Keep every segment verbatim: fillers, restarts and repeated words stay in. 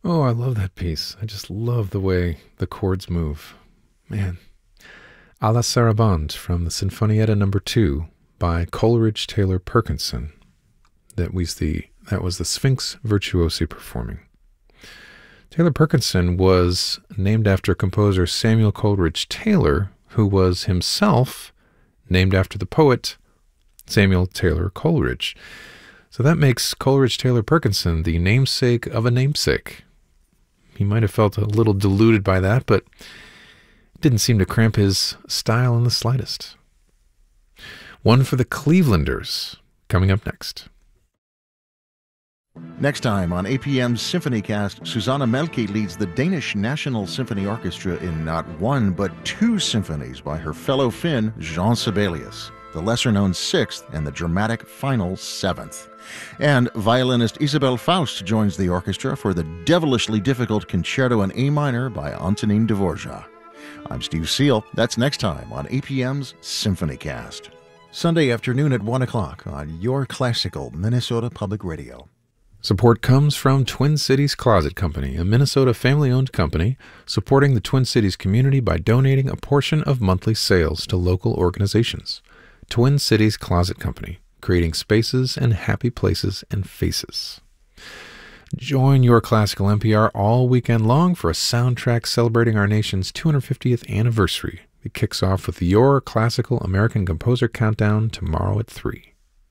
Oh, I love that piece. I just love the way the chords move. Man. A la Sarabande from the Sinfonietta number two by Coleridge Taylor Perkinson. That was the that was the Sphinx Virtuosi performing. Taylor Perkinson was named after composer Samuel Coleridge Taylor, who was himself named after the poet Samuel Taylor Coleridge. So that makes Coleridge Taylor Perkinson the namesake of a namesake. He might have felt a little deluded by that, but it didn't seem to cramp his style in the slightest. One for the Clevelanders, coming up next. Next time on A P M's SymphonyCast, Susanna Melke leads the Danish National Symphony Orchestra in not one but two symphonies by her fellow Finn, Jean Sibelius, the lesser-known Sixth and the dramatic final Seventh. And violinist Isabelle Faust joins the orchestra for the devilishly difficult Concerto in A minor by Antonin Dvorak. I'm Steve Seal. That's next time on A P M's SymphonyCast. Sunday afternoon at one o'clock on your classical Minnesota Public Radio. Support comes from Twin Cities Closet Company, a Minnesota family-owned company supporting the Twin Cities community by donating a portion of monthly sales to local organizations. Twin Cities Closet Company, creating spaces and happy places and faces. Join Your Classical N P R all weekend long for a soundtrack celebrating our nation's two hundred fiftieth anniversary. It kicks off with Your Classical American Composer Countdown tomorrow at three.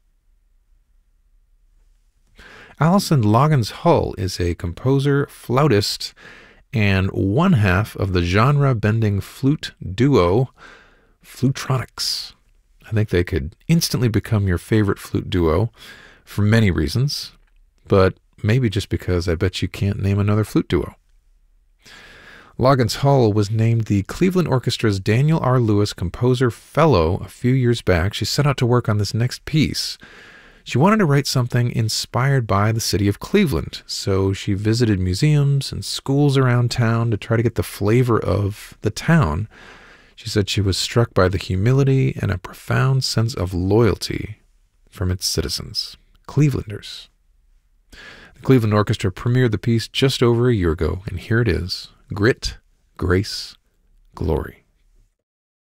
Alison Loggins Hull is a composer, flautist, and one half of the genre-bending flute duo Flutronix. I think they could instantly become your favorite flute duo for many reasons, but maybe just because I bet you can't name another flute duo. Loggins Hull was named the Cleveland Orchestra's Daniel R. Lewis Composer Fellow a few years back. She set out to work on this next piece. She wanted to write something inspired by the city of Cleveland, so she visited museums and schools around town to try to get the flavor of the town. She said she was struck by the humility and a profound sense of loyalty from its citizens, Clevelanders. The Cleveland Orchestra premiered the piece just over a year ago, and here it is, Grit, Grace, Glory.